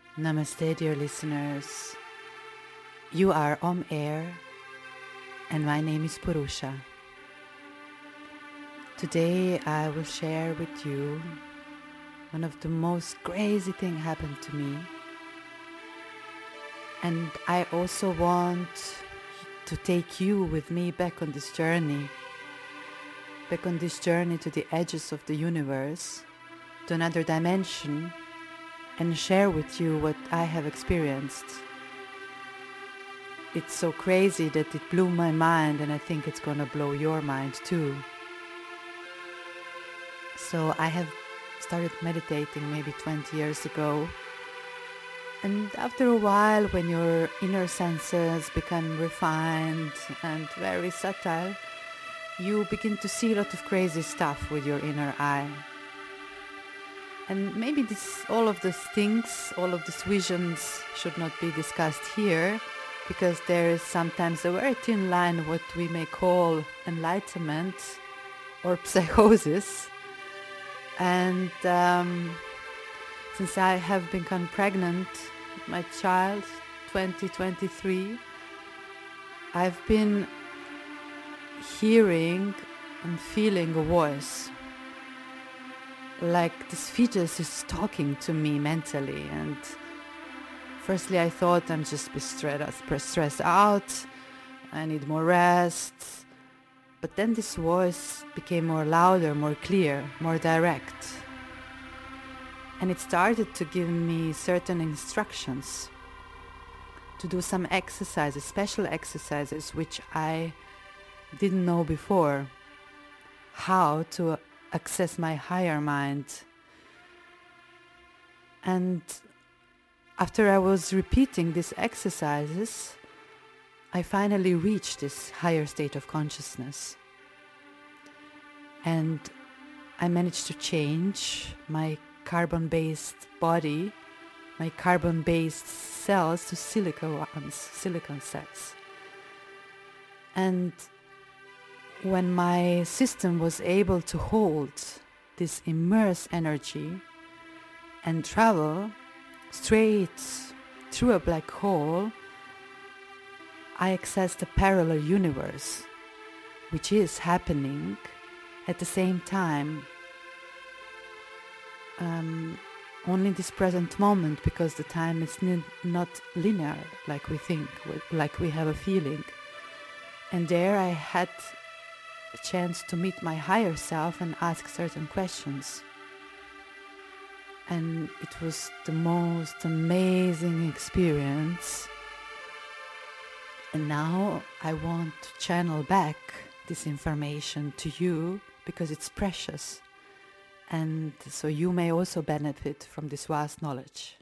Namaste, dear listeners. You are on air, and my name is Purusha. Today I will share with you one of the most crazy things happened to me. And I also want to take you with me back on this journey to the edges of the universe, to another dimension, and share with you what I have experienced. It's so crazy that it blew my mind, and I think it's gonna blow your mind too. So I have started meditating maybe 20 years ago. And after a while, when your inner senses become refined and very subtle, you begin to see a lot of crazy stuff with your inner eye. And maybe all of these things, all of these visions should not be discussed here, because there is sometimes a very thin line what we may call enlightenment or psychosis. And since I have become pregnant with my child, 2023, I've been hearing and feeling a voice. Like this fetus is talking to me mentally, and firstly I thought I'm just stressed out, I need more rest, but then this voice became more louder, more clear, more direct, and it started to give me certain instructions to do some exercises, special exercises which I didn't know before, how to access my higher mind. And after I was repeating these exercises, I finally reached this higher state of consciousness. And I managed to change my carbon-based body, my carbon-based cells to silicon cells. And when my system was able to hold this immersed energy and travel straight through a black hole, I accessed a parallel universe, which is happening at the same time, only in this present moment, because the time is not linear like we think, like we have a feeling. And there I had a chance to meet my higher self and ask certain questions. And it was the most amazing experience. And now I want to channel back this information to you because it's precious. And so you may also benefit from this vast knowledge.